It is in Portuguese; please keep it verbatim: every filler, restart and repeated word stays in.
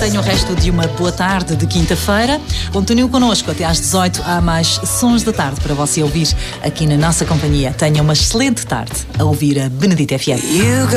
tenham o resto de uma boa tarde de quinta-feira. Continuem connosco até às dezoito. Há mais Sons da Tarde para você ouvir aqui na nossa companhia. Tenham uma excelente tarde a ouvir a Benedita F M.